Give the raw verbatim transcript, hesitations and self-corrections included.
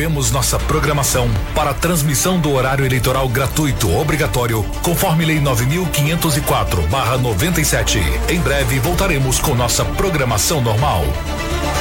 interrompemos nossa programação para a transmissão do horário eleitoral gratuito obrigatório, conforme Lei nove mil quinhentos e quatro barra noventa e sete. Em breve voltaremos com nossa programação normal.